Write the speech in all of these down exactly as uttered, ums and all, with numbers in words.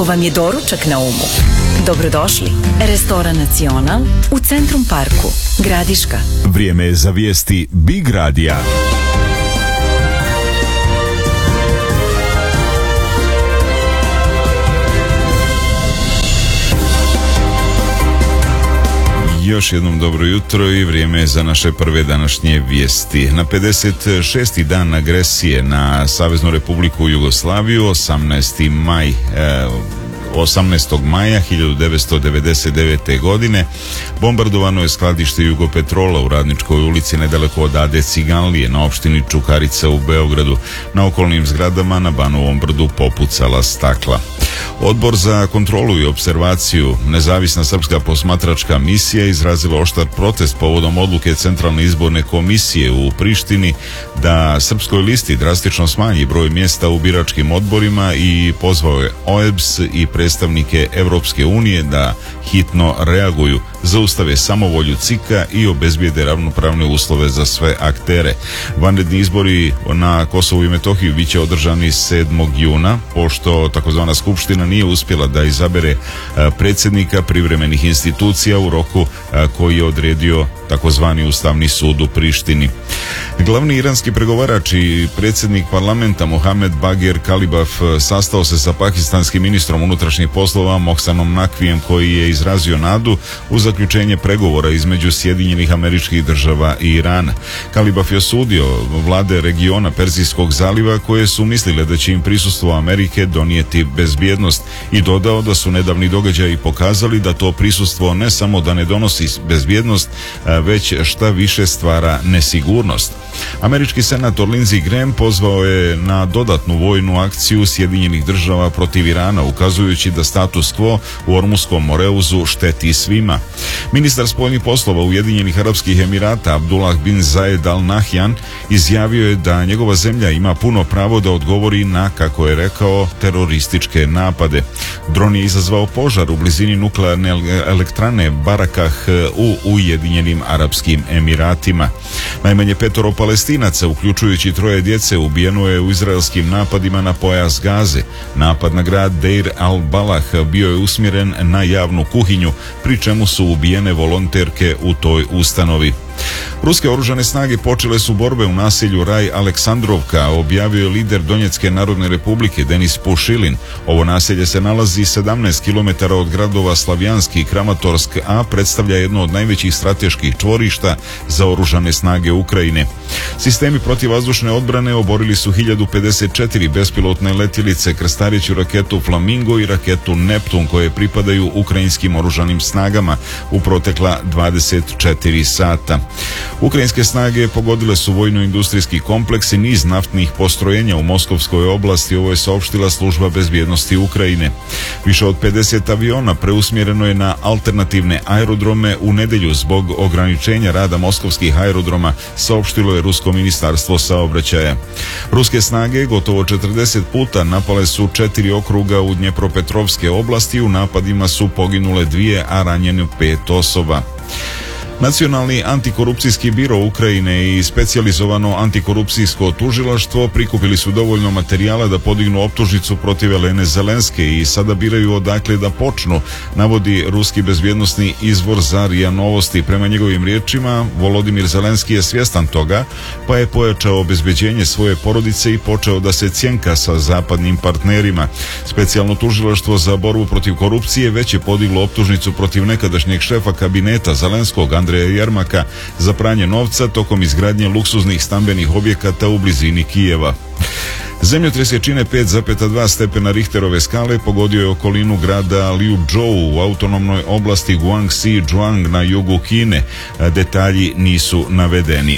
Ako vam je doručak na umu, dobrodošli. Restoran Nacional u Centrum Parku, Gradiška. Vrijeme je za vijesti Big Radija. Još jednom dobro jutro i vrijeme je za naše prve današnje vijesti. Na pedeset šesti dan agresije na Saveznu Republiku Jugoslaviju, osamnaesti maj, eh, osamnaestog maja hiljadu devetsto devedeset devete. godine bombardovano je skladište Jugopetrola u Radničkoj ulici nedaleko od Ade Ciganlije na opštini Čukarica u Beogradu. Na okolnim zgradama na Banovom brdu popucala stakla. Odbor za kontrolu i observaciju, nezavisna srpska posmatračka misija, izrazila oštar protest povodom odluke Centralne izborne komisije u Prištini da Srpskoj listi drastično smanji broj mjesta u biračkim odborima i pozvao je O E B S i predstavnike Evropske unije da hitno reaguju, zaustave samovolju C I K-a i obezbijede ravnopravne uslove za sve aktere. Vanredni izbori na Kosovu i Metohiji biće održani sedmog juna, pošto takozvana skupština nije uspjela da izabere predsjednika privremenih institucija u roku koji je odredio takozvani Ustavni sud u Prištini. Glavni iranski pregovarač i predsjednik parlamenta Mohamed Bagher Kalibaf sastao se sa pakistanskim ministrom unutrašnjih poslova Mohsanom Nakvijem, koji je izrazio nadu u zaključenje pregovora između Sjedinjenih Američkih Država i Irana. Kalibaf je osudio vlade regiona Perzijskog zaliva koje su mislile da će im prisustvo Amerike donijeti bezbjednost i dodao da su nedavni događaji pokazali da to prisustvo ne samo da ne donosi bezbjednost, već šta više stvara nesigurnost. Američki senator Lindsey Graham pozvao je na dodatnu vojnu akciju Sjedinjenih Država protiv Irana, ukazujući da status quo u Ormuskom Moreuzu šteti svima. Ministar spoljnih poslova Ujedinjenih Arapskih Emirata Abdullah bin Zayed Al Nahyan izjavio je da njegova zemlja ima puno pravo da odgovori na, kako je rekao, terorističke napade. Dron je izazvao požar u blizini nuklearne elektrane Barakah u Ujedinjenim Arapskim Emiratima. Najmanje petoro Palestinaca, uključujući troje djece, ubijeno je u izraelskim napadima na pojas Gaze. Napad na grad Deir al-Balah bio je usmjeren na javnu kuhinju, pri čemu su ubijene volonterke u toj ustanovi. Ruske oružane snage počele su borbe u naselju Raj Aleksandrovka, objavio je lider Donjecke narodne republike Denis Pušilin. Ovo naselje se nalazi sedamnaest kilometara od gradova Slavjanski i Kramatorsk, a predstavlja jedno od najvećih strateških čvorišta za oružane snage Ukrajine. Sistemi protivvazdušne odbrane oborili su hiljadu pedeset četiri bespilotne letjelice, krstareću raketu Flamingo i raketu Neptun, koje pripadaju ukrajinskim oružanim snagama u protekla dvadeset četiri sata. Ukrajinske snage pogodile su vojno-industrijski kompleks i niz naftnih postrojenja u Moskovskoj oblasti, ovo je saopštila služba bezbjednosti Ukrajine. Više od pedeset aviona preusmjereno je na alternativne aerodrome u nedjelju zbog ograničenja rada moskovskih aerodroma, saopštilo je Rusko ministarstvo saobraćaja. Ruske snage gotovo četrdeset puta napale su četiri okruga u Dnjepropetrovske oblasti, u napadima su poginule dvije, a ranjeno pet osoba. Nacionalni antikorupcijski biro Ukrajine i specijalizovano antikorupcijsko tužilaštvo prikupili su dovoljno materijala da podignu optužnicu protiv Elene Zelenske i sada biraju odakle da počnu, navodi ruski bezbjednosni izvor za R I A Novosti. Prema njegovim riječima, Volodimir Zelenski je svjestan toga, pa je pojačao obezbeđenje svoje porodice i počeo da se cjenka sa zapadnim partnerima. Specijalno tužilaštvo za borbu protiv korupcije već je podiglo optužnicu protiv nekadašnjeg šefa kabineta Zelenskog, Andreja Jermaka, za pranje novca tokom izgradnje luksuznih stambenih objekata u blizini Kijeva. Zemljotres jačine pet zarez dva stepena Richterove skale pogodio je okolinu grada Liuzhou u autonomnoj oblasti Guangxi Zhuang na jugu Kine. Detalji nisu navedeni.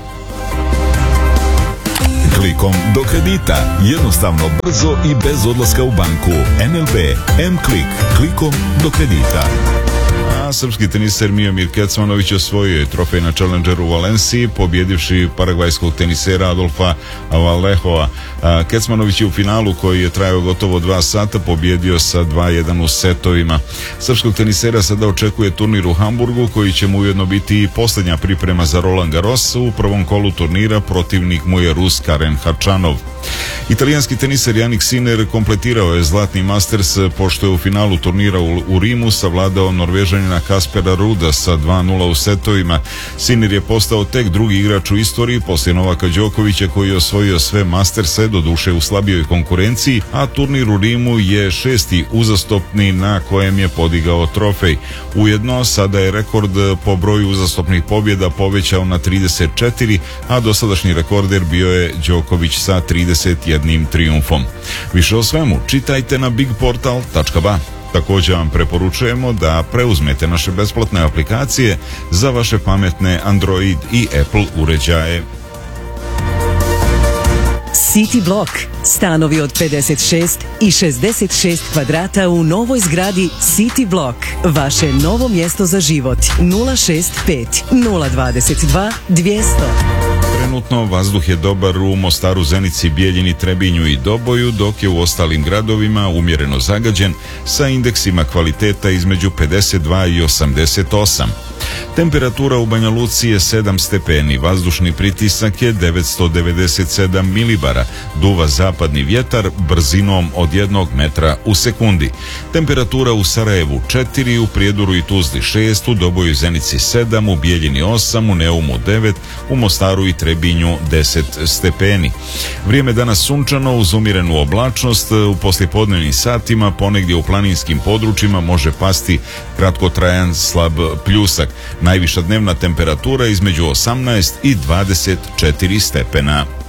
Klikom do kredita. Jednostavno, brzo i bez odlaska u banku. N L B M-Klik. Klikom do kredita. a srpski teniser Miomir Kecmanović osvojio je trofej na Challengeru u Valenciji, pobjedivši paragvajskog tenisera Adolfa Valehova. Kecmanović je u finalu, koji je trajao gotovo dva sata, pobjedio sa dva jedan u setovima. Srpskog tenisera sada očekuje turnir u Hamburgu, koji će mu ujedno biti i posljednja priprema za Roland Garros. U prvom kolu turnira protivnik mu je Rus Karen Hačanov. Italijanski teniser Jannik Sinner kompletirao je zlatni Masters, pošto je u finalu turnira u Rimu savladao Norvežanina Kaspera Ruda sa dva nula u setovima. Sinner je postao tek drugi igrač u istoriji poslije Novaka Đokovića, koji je osvojio sve Masterse, doduše u slabijoj konkurenciji, a turnir u Rimu je šesti uzastopni na kojem je podigao trofej. Ujedno, sada je rekord po broju uzastopnih pobjeda povećao na trideset četiri, a dosadašnji rekorder bio je Đoković sa trideset jednim trijumfom. Više o svemu čitajte na big portal tačka ba. Također vam preporučujemo da preuzmete naše besplatne aplikacije za vaše pametne Android i Apple uređaje. City Block. Stanovi od pedeset šest i šezdeset šest kvadrata u novoj zgradi City Block. Vaše novo mjesto za život. nula šest pet nula dvadeset dva dvjesto. Trenutno vazduh je dobar u Mostaru, Zenici, Bijeljini, Trebinju i Doboju, dok je u ostalim gradovima umjereno zagađen sa indeksima kvaliteta između pedeset dva i osamdeset osam. Temperatura u Banja Luci je sedam stepeni, vazdušni pritisak je devetsto devedeset sedam milibara, duva zapadni vjetar brzinom od jednog metra u sekundi. Temperatura u Sarajevu četiri, u Prijedoru i Tuzli šest, u Doboju i Zenici sedam, u Bijeljini osam, u Neumu devet, u Mostaru i Trebinju deset stepeni. Vrijeme danas sunčano uz umjerenu oblačnost, u poslijepodnevnim satima ponegdje u planinskim područjima može pasti kratkotrajan slab pljusak. Najviša dnevna temperatura između osamnaest i dvadeset četiri stepena.